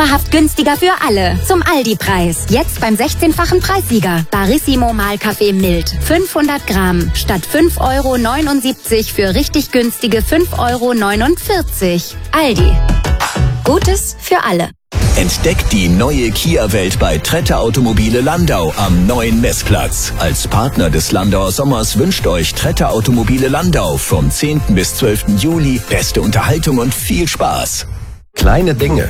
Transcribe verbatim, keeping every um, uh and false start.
Wahrhaft günstiger für alle. Zum Aldi-Preis. Jetzt beim sechzehnfachen Preissieger. Barissimo Mahlkaffee mild. fünfhundert Gramm. Statt fünf Euro neunundsiebzig für richtig günstige fünf Euro neunundvierzig. Aldi. Gutes für alle. Entdeckt die neue Kia-Welt bei Trette Automobile Landau am neuen Messplatz. Als Partner des Landauer Sommers wünscht euch Trette Automobile Landau vom zehnten bis zwölften Juli beste Unterhaltung und viel Spaß. Kleine Dinge.